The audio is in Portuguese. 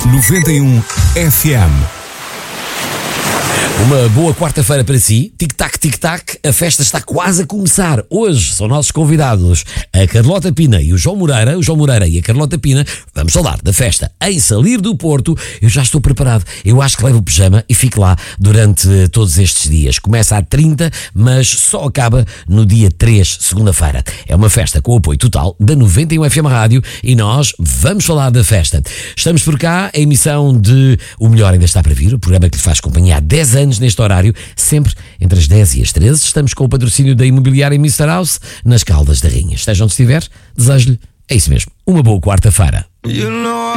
91 FM. Uma boa quarta-feira para si. Tic-tac, tic-tac. A festa está quase a começar. Hoje são nossos convidados a Carlota Pina e o João Moreira. O João Moreira e a Carlota Pina. Vamos falar da festa em Salir do Porto. Eu já estou preparado. Eu acho que levo o pijama e fico lá durante todos estes dias. Começa a 30, mas só acaba no dia 3, segunda-feira. É uma festa com o apoio total da 91 FM Rádio e nós vamos falar da festa. Estamos por cá. A emissão de O Melhor Ainda Está para Vir, o programa que lhe faz companhia há 10 anos neste horário, sempre entre as 10 e as 13. Estamos com o patrocínio da Imobiliária Mr. House, nas Caldas da Rainha. Esteja onde estiver, desejo-lhe, é isso mesmo, uma boa quarta-feira.